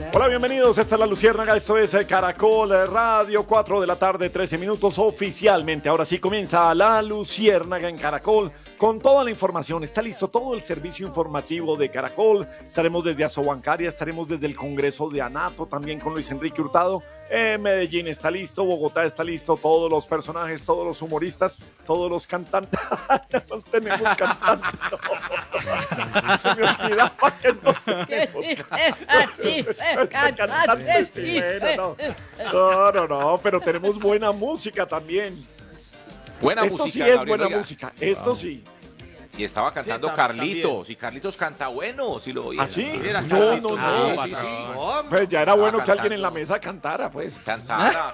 Hola, bienvenidos. Esta es La Luciérnaga. Esto es Caracol Radio, 4 de la tarde, 13 minutos oficialmente. Ahora sí comienza La Luciérnaga en Caracol con toda la información. Está listo todo el servicio informativo de Caracol. Estaremos desde Asobancaria, estaremos desde el Congreso de Anato, también con Luis Enrique Hurtado. Medellín está listo, Bogotá está listo, todos los personajes, todos los humoristas, todos los cantantes. No tenemos cantantes. No. Se me olvidaba que no cantantes. No, pero tenemos buena música también. Buena Esto música. sí es Gabriel, buena oiga. música, esto sí. Y estaba cantando Carlitos, y Carlitos canta bueno, si lo oye. ¿Ah, sí? Era No, Carlitos. no. Sí. Pues ya era bueno que Cantando. alguien en la mesa cantara, pues. Cantara,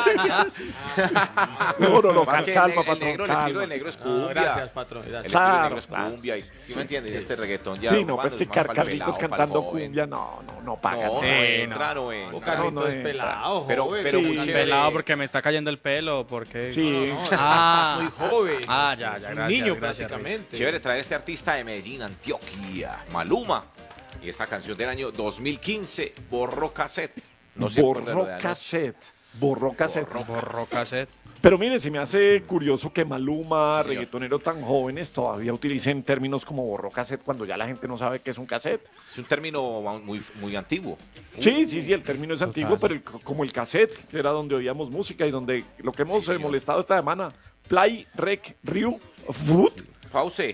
No, Más que calma, el patrón, negro, el calma. estilo del negro es cumbia. Gracias, patrón. El Gracias. estilo del Claro, negro es claro. cumbia. ¿Sí me entiendes? Este reggaetón ya. Sí, no, urbano pues que es más pa'l Carlitos pelado, cantando pa'l joven. cumbia, no paga. No, Sí, entra, no entra. Carlitos no, es no, pelado, pero- joven. pero Sí. muy chévere. Pelado porque me está cayendo el pelo, porque... Sí. Ah, muy joven. Ah, ya, gracias. Niño gracias, prácticamente. Chévere traer a este artista de Medellín, Antioquia, Maluma. Y esta canción del año 2015, Borró Cassette. No se acuerda de lo de anoche. Borró cassette. Borró cassette. Pero mire, se me hace curioso que Maluma, reggaetonero tan jóvenes, todavía utilicen términos como borró cassette cuando ya la gente no sabe qué es un cassette. Es un término muy antiguo. Sí, el término es antiguo, pero como el cassette, que era donde oíamos música y donde lo que hemos señor. molestado esta semana, play, rec, ryu, food, Pause.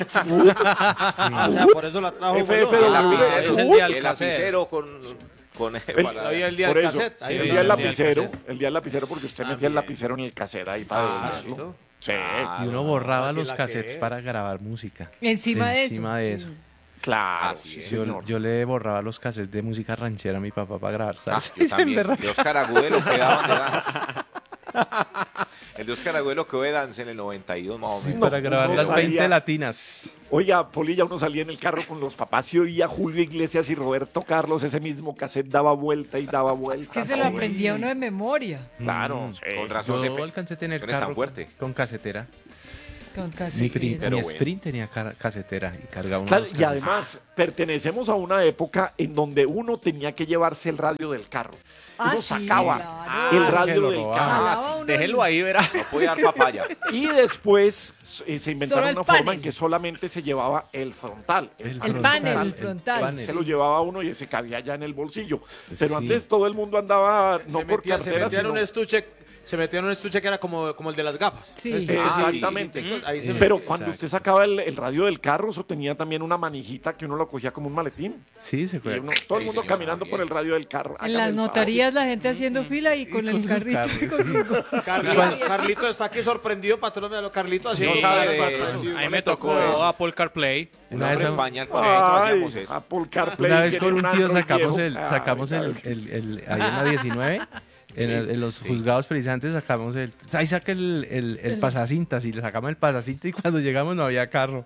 O sea, por eso la trajo. FF, boludo. El W, lapicero, es el día del el cassette. lapicero con Había el día por del eso, cassette. Ahí el sí, día del el día del lapicero, cassette. el día del lapicero porque usted metía el lapicero en el cassette ahí para decirlo. Claro. Sí, Y uno borraba Así los la cassettes querés. para grabar música. Encima de eso. Encima de eso. claro, Así sí, es. señor. Yo le borraba los cassettes de música ranchera a mi papá para grabar salsa. Yo Y se también. emberracaba. De Oscar Agudelo que daban de dance. El de Oscar Agudelo que de dance en el 92 más o menos. No, Para grabar uno las 20 salía- latinas. Oiga, Polilla, uno salía en el carro con los papás y oía Julio Iglesias y Roberto Carlos, ese mismo cassette daba vuelta y daba vuelta. Que se lo aprendía uno de memoria. Claro, Mm. sí. Con razón Yo se alcancé a tener no eres tan carro fuerte. con casetera. Con Mi, cassette. pero mi bueno. Sprint tenía casetera y cargaba unos Claro, y cassettes. además pertenecemos a una época en donde uno tenía que llevarse el radio del carro. Ah, Uno sí, sacaba claro. el que radio lo del robaba. carro. Jalaba uno Déjelo ahí, verá. no puede dar papaya. Y después se inventaron Solo el una forma panel. en que solamente se llevaba el frontal. El panel, el frontal. Se lo llevaba uno y ese cabía ya en el bolsillo. Pero Sí. antes todo el mundo andaba, no Se por metía cartera, en un sino... estuche. Se metió en un estuche que era como el de las gafas. Sí. Un estuche Ah, así, exactamente. chiquitico, ahí se Pero metía. cuando Exacto. usted sacaba el radio del carro, eso tenía también una manijita que uno lo cogía como un maletín. Sí, se Y fue. todo el Sí, mundo señor, caminando también. por el radio del carro. En Hágame las el notarías la gente haciendo fila y con el carrito. y con su- Carlito está aquí sorprendido, patrón. Míralo, Carlito así. No sabe de eso. sorprendido. Ahí me tocó Apple CarPlay. Una Una vez vez en pañal con favor. nosotros Ay, hacíamos eso. Apple CarPlay Una vez tiene con un tío Android sacamos viejo. ahí en la 19, en los juzgados precisamente sacamos ahí saca el pasacintas y le sacamos el pasacintas y cuando llegamos no había carro.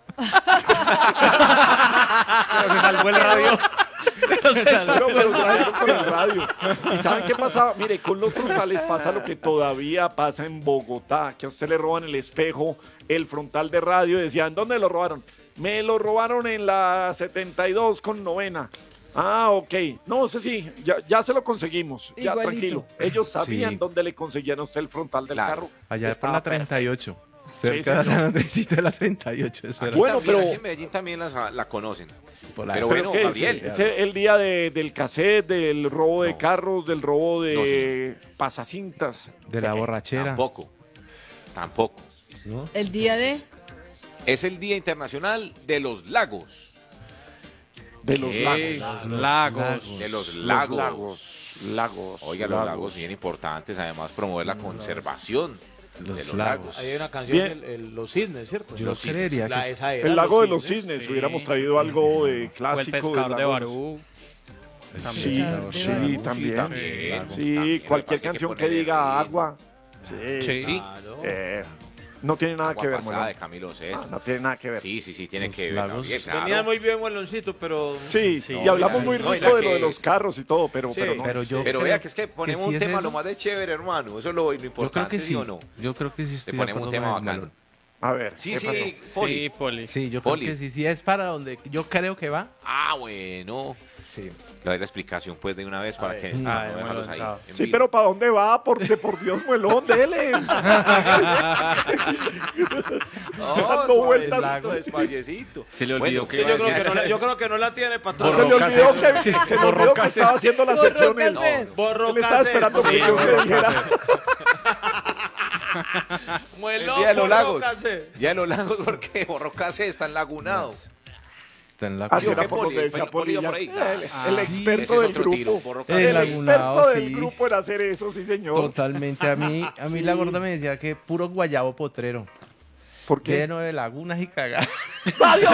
Pero se salvó el radio. Pero trajeron con el radio. ¿Y saben qué pasaba? Mire, con los frontales pasa lo que todavía pasa en Bogotá, que a usted le roban el espejo, el frontal de radio, y decían, ¿dónde lo robaron? Me lo robaron en la 72 con novena. Ah, ok. No sé si, ya se lo conseguimos. Ya, Igualito. tranquilo. Ellos sabían Sí. dónde le conseguían a usted el frontal del Claro. carro. Allá por Estaba la perfecto. 38. Sí, Cerca de señor. San Andresito de la 38. Eso era. Bueno, También, pero- aquí en Medellín también la conocen. Por la- Pero ¿Pero bueno, qué es? Gabriel. ¿Es el día del cassette, del robo de No. carros, del robo de No, señor. pasacintas? de la borrachera. Tampoco. ¿No? El día de... Es el Día Internacional de los Lagos. De los ¿Qué? lagos. Lagos. De los Los lagos. lagos. Oiga, los lagos bien importantes. Además, promover la conservación de los lagos. lagos. Ahí hay una canción, Bien. Los Cisnes, ¿cierto? Yo Los cisnes. creería que Esa era, El lago de los cisnes. sí. Hubiéramos traído algo de O el clásico. pescador del de lago. Barú. Sí, Pescador de sí, Barú. también. también. Sí, También, cualquier lo que pasa es que canción que ponerle diga ritmo. agua. Sí. Sí. Sí. Claro. No tiene nada Agua que ver, pasada Molón. de Camilo Sesto. No tiene nada que ver. Sí, tiene Los que ver. lagos. Gabriel, claro. Venía muy bien, Hueloncito, pero... Sí, Sí. y hablamos muy No, y rico la de lo que de los es- carros y todo, pero, Sí, pero no. pero yo Pero creo vea que es que ponemos sí un es tema eso. lo más de chévere, hermano. Eso es lo Yo creo importante, que ¿sí sí. o no? Yo creo que sí Te estoy de ponemos un acuerdo tema con el bacano. Malón. A ver, Sí, ¿qué pasó? sí, Poli. Sí, Poli. Sí, yo creo Poli. que sí. Si es para donde yo creo que va, Ah, bueno. Sí. Le doy la explicación pues de una vez para que no Ah, dejarlos ahí. chao. en Sí, vivo. pero ¿para dónde va? Porque por Dios, muelón, dele. Dando vueltas. Suavecito, despaciecito. Se le Bueno, olvidó ¿qué Sí, iba a yo, creo decir? que no la, yo creo que no la tiene, patrón. Se le olvidó que estaba haciendo la Borró sección. Él cassette. Borró él estaba cassette. esperando que Sí, yo se borró dijera. El Muelón, día de los borró lagos. cassette. Ya de los lagos porque Borrocase está enlagunado. Está en la Así ¿Sí o era qué, por Poli? donde decía Poli iba Polilla. por ahí. El Ese experto es del otro tiro, grupo. Borrocase. El experto Lagunado, del sí. grupo en hacer eso, sí, señor. Totalmente. A mí la gorda me decía que puro guayabo potrero. ¿Por qué? Lleno de lagunas y cagadas. ¡Adiós!